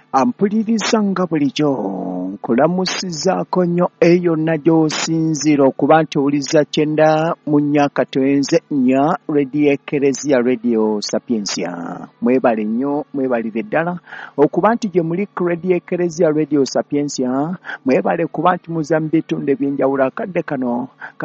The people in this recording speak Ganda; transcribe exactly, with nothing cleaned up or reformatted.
Ampuliriza nga bulijjo nkulamusizaako nnyo eyo yonna gy'osinziira okuba nti owuliriza kyenda mu nnya katwenze nnya Radio Eklezia Radio Sapiensia. Mwebale nnyo, mwebalire ddala okuba nti gye muli ku Radio Eklezia Radio Sapiensia, mwebale kuba nti muza mu bitundu eby'enjawulo. Akadde kano